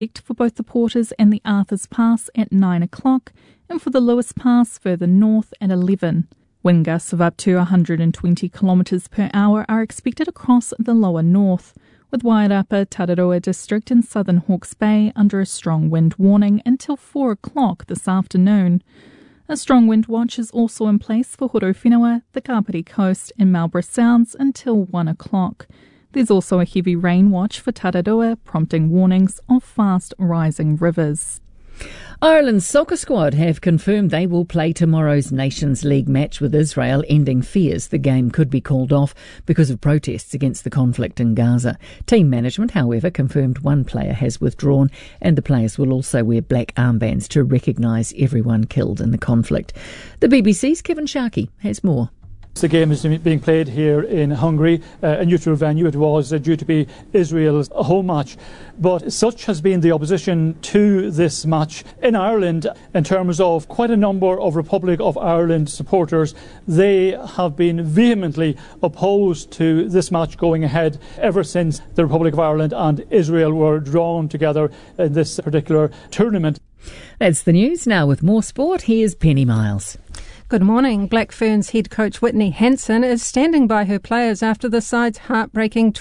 for both the Porters and the Arthurs Pass at 9 o'clock, and for the Lewis Pass further north at 11. Wind gusts of up to 120 kilometres per hour are expected across the lower north, with Wairarapa, Tararua district in southern Hawke's Bay under a strong wind warning until 4 o'clock this afternoon. A strong wind watch is also in place for Horowhenua, the Kapiti Coast and Marlborough Sounds until 1 o'clock. There's also a heavy rain watch for Tararua, prompting warnings of fast rising rivers. Ireland's soccer squad have confirmed they will play tomorrow's Nations League match with Israel, ending fears the game could be called off because of protests against the conflict in Gaza. Team management, however, confirmed one player has withdrawn, and the players will also wear black armbands to recognise everyone killed in the conflict. The BBC's Kevin Sharkey has more. The game is being played here in Hungary, a neutral venue. It was due to be Israel's home match. But such has been the opposition to this match in Ireland in terms of quite a number of Republic of Ireland supporters. They have been vehemently opposed to this match going ahead ever since the Republic of Ireland and Israel were drawn together in this particular tournament. That's the news. Now with more sport, here's Penny Miles. Good morning. Black Ferns head coach Whitney Hansen is standing by her players after the side's heartbreaking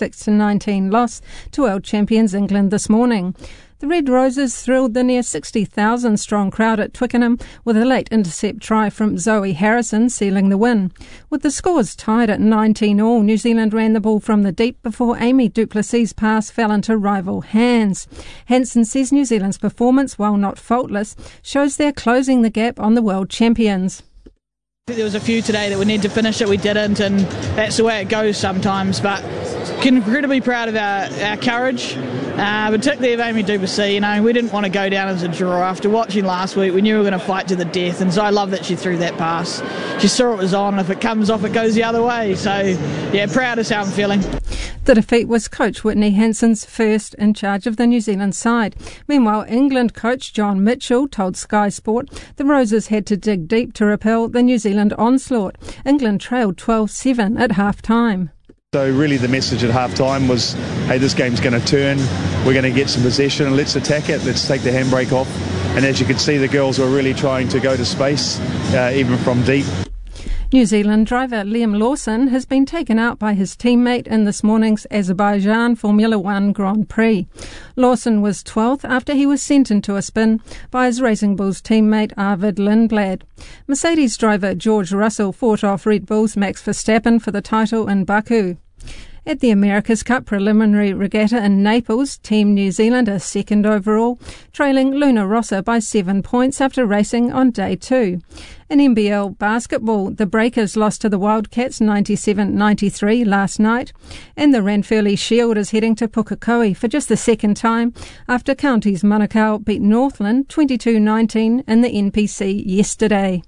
26-19 loss to world champions England this morning. The Red Roses thrilled the near 60,000-strong crowd at Twickenham with a late intercept try from Zoe Harrison sealing the win. With the scores tied at 19-all, New Zealand ran the ball from the deep before Amy Duplessis' pass fell into rival hands. Hansen says New Zealand's performance, while not faultless, shows they're closing the gap on the world champions. There was a few today that we need to finish it, we didn't, and that's the way it goes sometimes, but incredibly proud of our courage, particularly of Amy Duplessis. You know, we didn't want to go down as a draw. After watching last week, we knew we were going to fight to the death, and so I love that she threw that pass. She saw it was on, and if it comes off, it goes the other way. So, yeah, proud is how I'm feeling. The defeat was coach Whitney Hansen's first in charge of the New Zealand side. Meanwhile, England coach John Mitchell told Sky Sport the Roses had to dig deep to repel the New Zealand onslaught. England trailed 12-7 at half-time. So really the message at half-time was, hey, this game's going to turn, we're going to get some possession and let's attack it, let's take the handbrake off. And as you can see, the girls were really trying to go to space, even from deep. New Zealand driver Liam Lawson has been taken out by his teammate in this morning's Azerbaijan Formula One Grand Prix. Lawson was 12th after he was sent into a spin by his Racing Bulls teammate Arvid Lindblad. Mercedes driver George Russell fought off Red Bull's Max Verstappen for the title in Baku. At the America's Cup preliminary regatta in Naples, Team New Zealand are second overall, trailing Luna Rossa by 7 points after racing on day 2. In NBL basketball, the Breakers lost to the Wildcats 97-93 last night, and the Ranfurly Shield is heading to Pukekohe for just the second time after Counties Manukau beat Northland 22-19 in the NPC yesterday.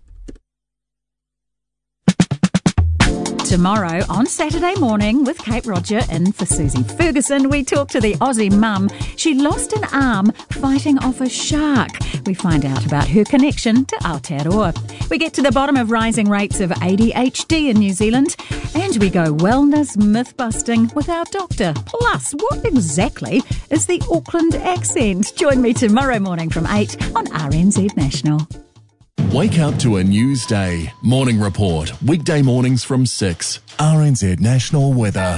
Tomorrow on Saturday morning with Kate Roger in for Susie Ferguson, we talk to the Aussie mum. She lost an arm fighting off a shark. We find out about her connection to Aotearoa. We get to the bottom of rising rates of ADHD in New Zealand, and we go wellness myth-busting with our doctor. Plus, what exactly is the Auckland accent? Join me tomorrow morning from 8 on RNZ National. Wake up to a news day. Morning Report. Weekday mornings from 6. RNZ National Weather.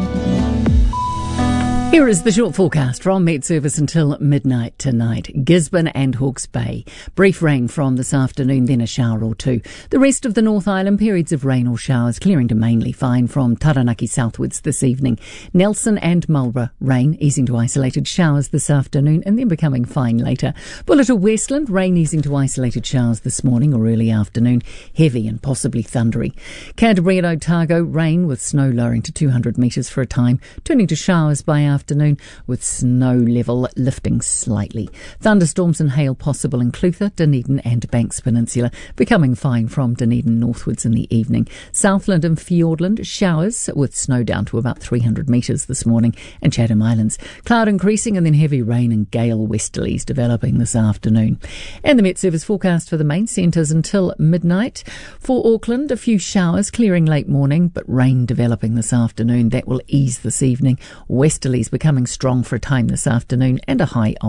Here is the short forecast from Met Service until midnight tonight. Gisborne and Hawke's Bay. Brief rain from this afternoon, then a shower or two. The rest of the North Island, periods of rain or showers, clearing to mainly fine from Taranaki southwards this evening. Nelson and Marlborough, rain easing to isolated showers this afternoon and then becoming fine later. Bullet to Westland, rain easing to isolated showers this morning or early afternoon, heavy and possibly thundery. Canterbury and Otago, rain with snow lowering to 200 metres for a time, turning to showers by afternoon with snow level lifting slightly. Thunderstorms and hail possible in Clutha, Dunedin and Banks Peninsula, becoming fine from Dunedin northwards in the evening. Southland and Fiordland, showers with snow down to about 300 metres this morning, and Chatham Islands. Cloud increasing and then heavy rain and gale westerlies developing this afternoon. And the Met Service forecast for the main centres until midnight. For Auckland, a few showers clearing late morning, but rain developing this afternoon. That will ease this evening. Westerlies becoming strong for a time this afternoon and a high of